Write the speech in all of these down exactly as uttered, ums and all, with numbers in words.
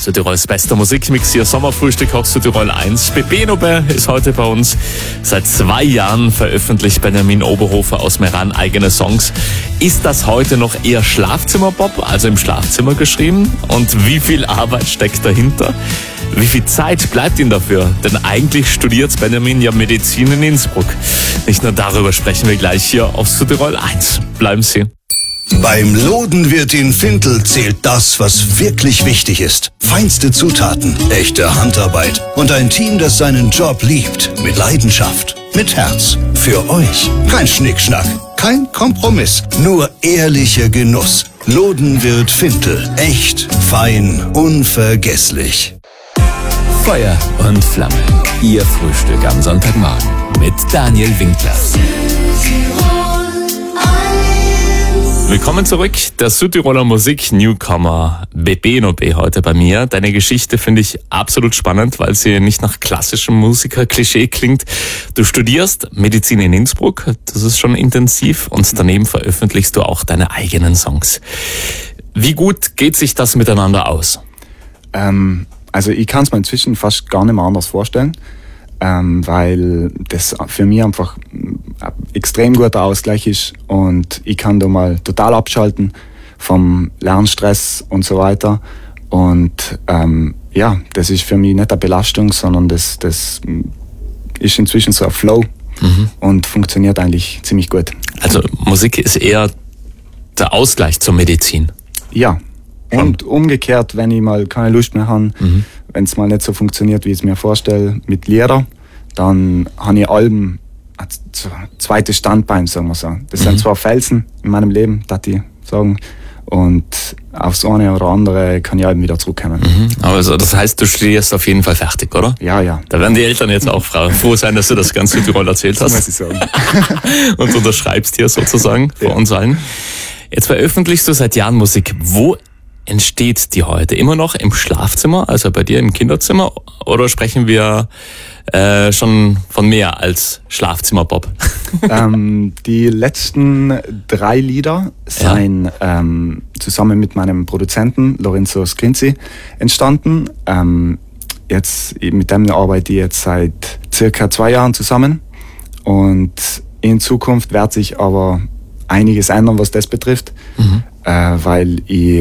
Südtirols bester Musikmix, hier Sommerfrühstück auf Südtirol eins. Bebenobe ist heute bei uns. Seit zwei Jahren veröffentlicht Benjamin Oberhofer aus Meran eigene Songs. Ist das heute noch eher Schlafzimmerpop, also im Schlafzimmer geschrieben? Und wie viel Arbeit steckt dahinter? Wie viel Zeit bleibt ihm dafür? Denn eigentlich studiert Benjamin ja Medizin in Innsbruck. Nicht nur darüber sprechen wir gleich hier auf Südtirol eins. Bleiben Sie. Beim Lodenwirt in Vintel zählt das, was wirklich wichtig ist. Feinste Zutaten, echte Handarbeit und ein Team, das seinen Job liebt. Mit Leidenschaft, mit Herz. Für euch. Kein Schnickschnack, kein Kompromiss. Nur ehrlicher Genuss. Lodenwirt Vintel. Echt, fein, unvergesslich. Feuer und Flamme. Ihr Frühstück am Sonntagmorgen mit Daniel Winkler. Willkommen zurück, der Südtiroler Musik-Newcomer Bebenobe heute bei mir. Deine Geschichte finde ich absolut spannend, weil sie nicht nach klassischem Musiker-Klischee klingt. Du studierst Medizin in Innsbruck, das ist schon intensiv, und daneben veröffentlichst du auch deine eigenen Songs. Wie gut geht sich das miteinander aus? Ähm, also ich kann es mir inzwischen fast gar nicht mehr anders vorstellen. Ähm, weil das für mich einfach ein extrem guter Ausgleich ist und ich kann da mal total abschalten vom Lernstress und so weiter. Und ähm, ja, das ist für mich nicht eine Belastung, sondern das, das ist inzwischen so ein Flow mhm. und funktioniert eigentlich ziemlich gut. Also Musik ist eher der Ausgleich zur Medizin? Ja, und umgekehrt, wenn ich mal keine Lust mehr habe, mhm. wenn es mal nicht so funktioniert, wie ich es mir vorstelle, mit Lieder, dann habe ich Alben als zweites Standbein, sagen wir so. Das mhm. sind zwar Felsen in meinem Leben, das ich sagen, und aufs eine oder andere kann ich Alben wieder zurückkommen. Mhm. Aber also, das heißt, du studierst auf jeden Fall fertig, oder? Ja, ja. Da werden die Eltern jetzt auch froh sein, dass du das ganz Südtirol erzählt hast. Das muss ich sagen. Und unterschreibst hier sozusagen vor ja. uns allen. Jetzt veröffentlichst du seit Jahren Musik. Wo entsteht die heute? Immer noch im Schlafzimmer, also bei dir im Kinderzimmer? Oder sprechen wir äh, schon von mehr als Schlafzimmerpop? ähm, die letzten drei Lieder seien ja. ähm, zusammen mit meinem Produzenten Lorenzo Scrinzi entstanden. Ähm, jetzt, mit dem arbeite ich jetzt seit circa zwei Jahren zusammen. Und in Zukunft wird sich aber einiges ändern, was das betrifft, mhm. äh, weil ich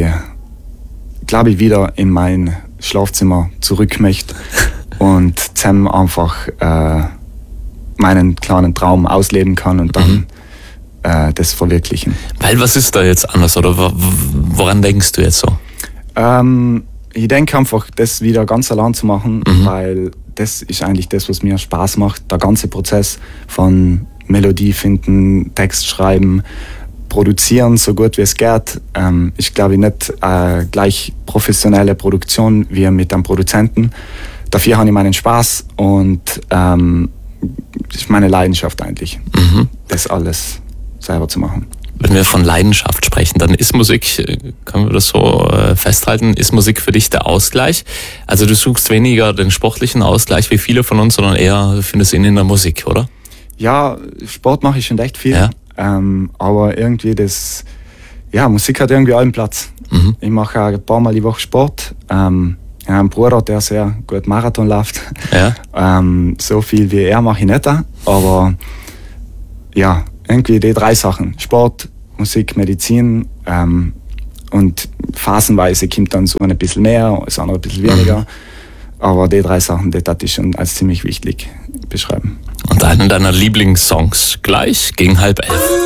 glaube ich, wieder in mein Schlafzimmer zurück möchte und zusammen einfach äh, meinen kleinen Traum ausleben kann und dann mhm. äh, das verwirklichen. Weil was ist da jetzt anders oder woran denkst du jetzt so? Ähm, ich denke einfach, das wieder ganz allein zu machen, mhm. weil das ist eigentlich das, was mir Spaß macht. Der ganze Prozess von Melodie finden, Text schreiben, produzieren, so gut wie es geht. Ähm, ich glaube nicht äh, gleich professionelle Produktion wie mit einem Produzenten. Dafür habe ich meinen Spaß und ähm, das ist meine Leidenschaft eigentlich, mhm. das alles selber zu machen. Wenn wir von Leidenschaft sprechen, dann ist Musik, können wir das so äh, festhalten, ist Musik für dich der Ausgleich? Also du suchst weniger den sportlichen Ausgleich wie viele von uns, sondern eher du findest ihn in der Musik, oder? Ja, Sport mache ich schon echt viel. Ja. Ähm, aber irgendwie das, ja, Musik hat irgendwie allen Platz. Mhm. Ich mache auch ein paar Mal die Woche Sport. Ähm, ich habe einen Bruder, der sehr gut Marathon läuft. Ja. Ähm, so viel wie er mache ich nicht, aber ja, irgendwie die drei Sachen. Sport, Musik, Medizin ähm, und phasenweise kommt dann so ein bisschen mehr, das andere ein bisschen weniger. Mhm. Aber die drei Sachen, die würde ich schon als ziemlich wichtig beschreiben. Und einen deiner Lieblingssongs gleich gegen halb elf.